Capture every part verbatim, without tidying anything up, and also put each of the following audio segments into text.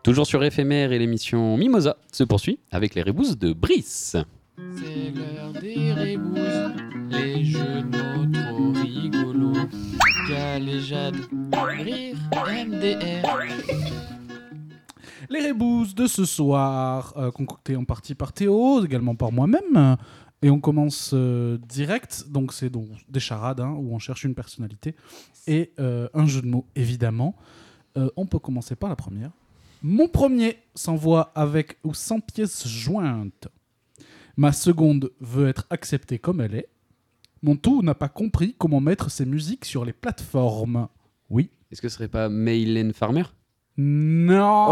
Toujours sur Éphémère et l'émission Mimosa se poursuit avec les rébouses de Brice. C'est l'heure des rébouses, les jeux de mots trop rigolos. Galéjade, rire, M D R. Les rébouses de ce soir, euh, concoctées en partie par Théo, également par moi-même. Et on commence euh, direct, donc c'est donc des charades hein, où on cherche une personnalité et euh, un jeu de mots évidemment. Euh, on peut commencer par la première. Mon premier s'envoie avec ou sans pièce jointe. Ma seconde veut être acceptée comme elle est. Mon tout n'a pas compris comment mettre ses musiques sur les plateformes. Oui. Est-ce que ce serait pas Mylène Farmer? Non.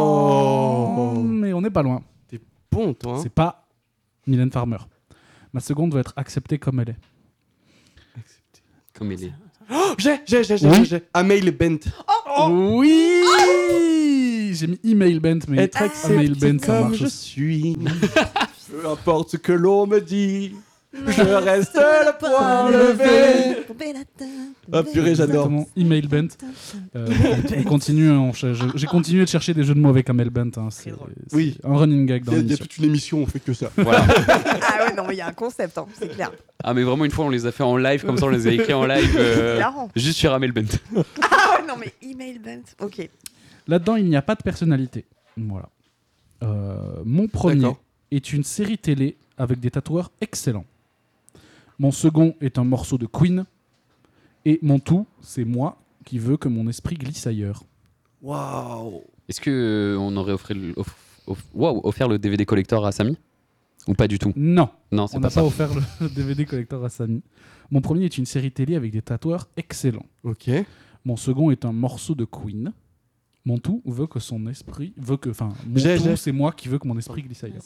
Oh. Mais on n'est pas loin. T'es bon, toi. Hein. C'est pas Mylène Farmer. Ma seconde veut être acceptée comme elle est. Accepté. Comme il est. Oh, j'ai, j'ai, j'ai, j'ai, Oui. j'ai. Amail Bent. Oui. J'ai mis email bent, mais Être email accepté bent, ça comme marche je aussi. suis. Peu importe ce que l'on me dit, je reste le poing levé. Ah purée, j'adore. Exactement, email bent. Euh, on continue, on ch- je- j'ai continué de chercher des jeux de mots avec email bent. Hein, c'est, c'est Oui. un running gag dans Il y, a- il y a l'émission. toute une émission, on fait que ça. Voilà. Ah ouais, non, mais il y a un concept, hein, c'est clair. Ah, mais vraiment, une fois, on les a fait en live, comme ça, on les a écrits en live, euh, Hilarant. juste sur Amel Bent. Ah ouais, non, mais email bent. Ok. Là-dedans, il n'y a pas de personnalité. Voilà. Euh, mon premier D'accord. est une série télé avec des tatoueurs excellents. Mon second est un morceau de Queen. Et mon tout, c'est moi qui veux que mon esprit glisse ailleurs. Waouh. Est-ce que euh, on aurait offert le, off- off- wow, offert le D V D collector à Samy? Ou pas du tout? Non, Non, c'est on pas n'a ça. pas offert le, le D V D collector à Samy. Mon premier est une série télé avec des tatoueurs excellents. Ok. Mon second est un morceau de Queen. Mon tout veut que son esprit veut que, enfin, mon J'ai- tout, j'ai. c'est moi qui veux que mon esprit glisse ailleurs.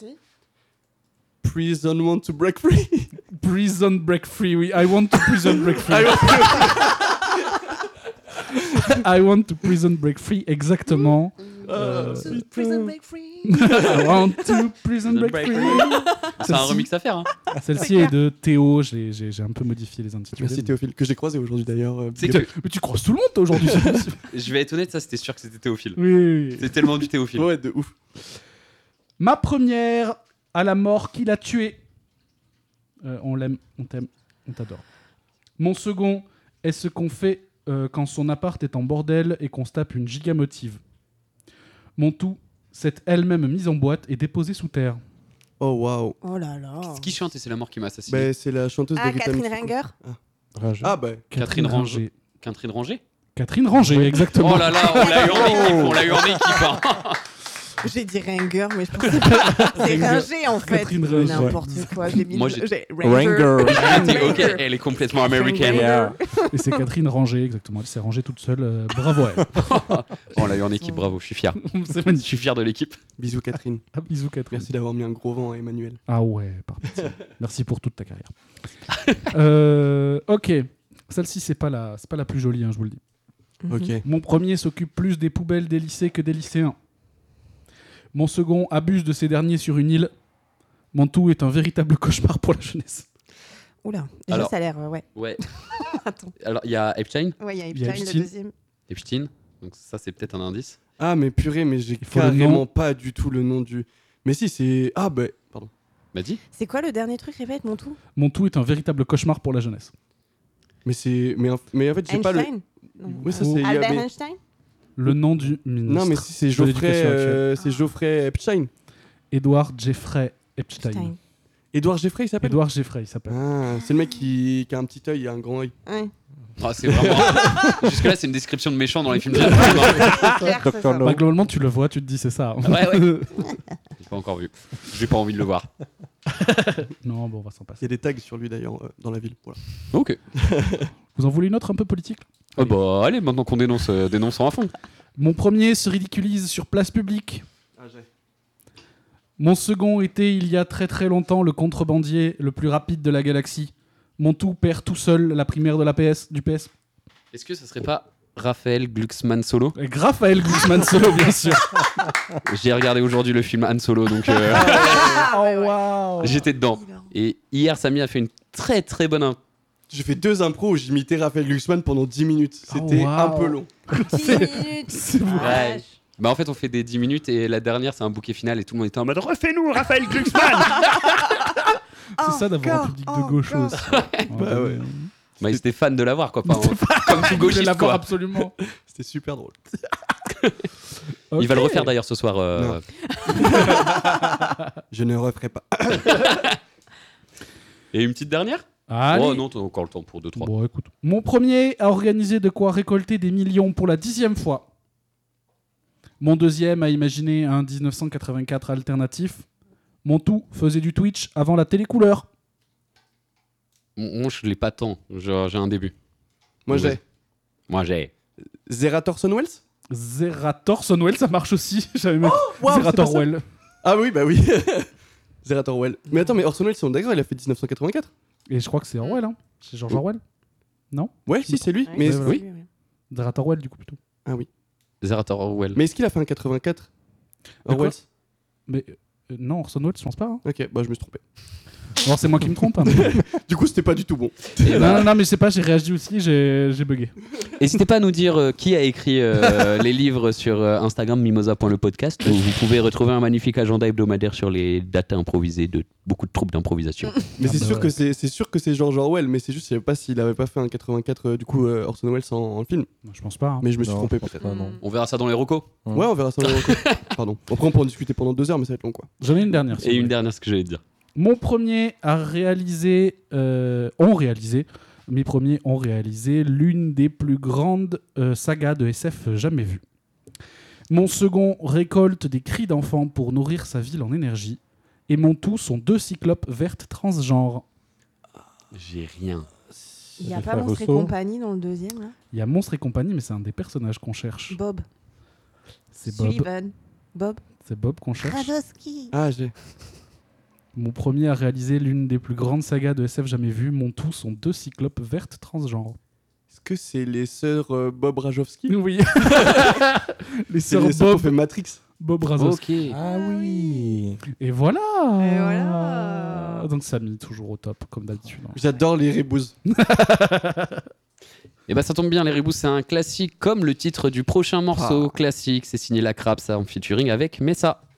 Prison want to break free. Prison break free, oui. I want to prison break free. I want to prison break free, exactement. Euh, Prison break free. I want to prison break free. C'est un Celle-ci- remix à faire, hein. Celle-ci est de Théo. J'ai, j'ai, j'ai un peu modifié les intitulés. Merci Théophile, que j'ai croisé aujourd'hui d'ailleurs. euh, C'est big que, Mais tu croises tout le monde toi, aujourd'hui. je vais être honnête, ça, c'était sûr que c'était Théophile. Oui, oui, oui. C'est tellement du Théophile. up. Ouais, de ouf. Ma première à la mort qui l'a tué. Euh, on l'aime, on t'aime, on t'adore. Mon second est ce qu'on fait euh, quand son appart est en bordel et qu'on se tape une gigamotive. Mon tout, c'est elle-même mise en boîte et déposée sous terre. Oh waouh. Oh là là. Ce qui chante et c'est la mort qui m'a assassiné. Bah, c'est la chanteuse Ah, de Vitamin Catherine C. Ranger. Ah bah. Catherine Ranger. Catherine Ranger. Catherine Ranger, exactement. Oh là là, on l'a eu en équipe, on l'a eu en équipe. hein. J'ai dit Ranger, mais je pensais pas. C'est Ranger en fait. Catherine Ranger. N'importe quoi. J'ai mis Moi, le- j'ai- j'ai- Ranger. Ah, t'es- ok, Ranger. elle est complètement américaine. Ranger. Et c'est Catherine Ranger, exactement. Elle s'est rangée toute seule. euh, bravo à elle. On l'a eu en équipe, bravo, je suis fier. C'est Je magnifique. suis fier de l'équipe. Bisous Catherine. Ah, bisous Catherine. Merci d'avoir mis un gros vent à Emmanuel. Ah ouais, par pitié. Merci pour toute ta carrière. Euh, ok, celle-ci c'est pas la, c'est pas la plus jolie, hein, je vous le dis. Mhm. Ok. Mon premier s'occupe plus des poubelles des lycées que des lycéens. Mon second abuse de ces derniers sur une île. Mon tout est un véritable cauchemar pour la jeunesse. Oula, déjà Alors- ça a l'air, euh, ouais. Ouais. Attends. Alors, il y a Epstein. Ouais, il y a Il y a Epstein, le Epstein. deuxième. Epstein. Donc, ça, c'est peut-être un indice. Ah mais purée, mais j'ai Il faut le carrément nom. pas du tout le nom du. Mais si c'est. Ah bah. Pardon. M'a dit. C'est quoi le dernier truc? Répète mon tout. Mon tout est un véritable cauchemar pour la jeunesse. Mais c'est. Mais en, mais en fait j'ai pas le. Einstein Non. Oui ça Oh. c'est. il y a- Albert mais- Einstein Le nom du ministre. Non mais si c'est de Geoffrey. l'éducation actuelle. euh, c'est Geoffrey Epstein. Edward Jeffrey Epstein. Einstein. Édouard Jeffrey il s'appelle. Edward Jeffrey, il s'appelle. Ah c'est le mec qui, qui a un petit œil et un grand œil. Ouais. Ah, c'est vraiment. Jusque-là, c'est une description de méchant dans les films. J'ai Claire, c'est ça. Bah, globalement, tu le vois, tu te dis c'est ça. Ouais, ouais. pas encore vu. J'ai pas envie de le voir. Non, bon, on va s'en Il y passer. a des tags sur lui d'ailleurs euh, dans la ville. Voilà. Ok. Vous en voulez une autre un peu politique? Oh bah, allez, maintenant qu'on dénonce, euh, dénonçons à fond. Mon premier se ridiculise sur place publique. Ah j'ai. Mon second était, il y a très très longtemps, le contrebandier le plus rapide de la galaxie. Mon tout perd tout seul la primaire de la P S, du P S. Est-ce que ça serait pas Raphaël Glucksmann Solo? Et Raphaël Guzman Solo, bien sûr. J'ai regardé aujourd'hui le film Han Solo, donc euh, Ah, ouais, ouais. waouh. j'étais dedans. Et hier, Samy a fait une très très bonne. in- J'ai fait deux impros où j'imitais Raphaël Glucksmann pendant dix minutes. Oh, C'était wow. un peu long. dix minutes. C'est Ah, vrai. vache. Bah en fait on fait des dix minutes et la dernière c'est un bouquet final et tout le monde était en mode refais-nous Raphaël Glucksmann. C'est ça d'avoir un public de gauchos. Bah ouais. Bah ils étaient fans de l'avoir quoi, enfin, comme tout Je voulais gauchiste l'avoir quoi. absolument. C'était super drôle. Il va le Ok. refaire d'ailleurs ce soir. euh, Je ne referai pas. Et une petite dernière? Allez. Oh non, t'as encore le temps pour deux trois. Bon, écoute. Mon premier a organisé de quoi récolter des millions pour la dixième fois. Mon deuxième a imaginé un dix-neuf cent quatre-vingt-quatre alternatif. Mon tout faisait du Twitch avant la télécouleur. Moi je l'ai pas tant, Genre, j'ai un début. Moi, Ouais. j'ai Moi j'ai. Zerator Sonwells. Zerator Sonwell, ça marche aussi. J'avais même Waouh, Zerator c'est pas ça. Well. Ah oui, bah oui. Zerator Well. Mais attends, mais Orson Welles, c'est d'accord, il a fait dix-neuf cent quatre-vingt-quatre. Et je crois que c'est Orwell, hein. C'est George Orwell. Non Ouais, si, c'est lui. Ouais, Mais, ouais, ouais. oui. Zerator Well, du coup, plutôt. Ah oui. Zerator Orwell. Mais est-ce qu'il a fait un quatre-vingt-quatre De quoi Orwell. Mais euh, non, Orson Welles, je pense pas. Hein. Ok, bah je me suis trompé. Alors c'est moi qui me trompe. Hein. Du coup, c'était pas du tout bon. Et non, bah, non, non, mais je sais pas, j'ai réagi aussi, j'ai j'ai bugué. N'hésitez pas à nous dire euh, qui a écrit euh, les livres sur euh, Instagram mimosa point le podcast où vous pouvez retrouver un magnifique agenda hebdomadaire sur les dates improvisées de beaucoup de troupes d'improvisation. Mais Ah c'est bah sûr ouais. que c'est c'est sûr que c'est George Orwell, mais c'est juste, je savais pas s'il avait pas fait un quatre-vingt-quatre euh, du coup euh, Orson Welles en, en film. Je pense pas. Hein. Mais je me suis Non, trompé je pense peut-être. pas, non. On verra ça dans les recos. Ouais, on verra ça. dans le recours. Pardon. Après, on peut en discuter pendant deux heures, mais ça va être long quoi. J'en ai une dernière. si Et vous une voulez. dernière, ce que j'allais te dire. Mon premier a réalisé, euh, ont réalisé, mes premiers ont réalisé l'une des plus grandes euh, sagas de S F jamais vues. Mon second récolte des cris d'enfants pour nourrir sa ville en énergie. Et mon tout sont deux cyclopes vertes transgenres. J'ai rien. Il n'y a Les pas frères Monstre et Rousseau. compagnie dans le deuxième, là Il y a Monstre et compagnie, mais c'est un des personnages qu'on cherche. Bob. C'est Bob. Sullivan. Bob. C'est Bob qu'on cherche. Radowski. Ah, j'ai. Mon premier a réalisé l'une des plus grandes sagas de S F jamais vues. Mon tout sont deux cyclopes vertes transgenres. Est-ce que c'est les sœurs euh, Bob Rajowski Oui. Les C'est sœurs les sœurs qui ont Bob, fait Matrix. Bob Razowski. Ok. Ah oui. Et voilà. Et voilà. Donc Samy, toujours au top, comme d'habitude. J'adore les reboots. Et bah ça tombe bien, les Reboots c'est un classique comme le titre du prochain morceau classique. C'est signé La Crabe, ça en featuring avec Messa.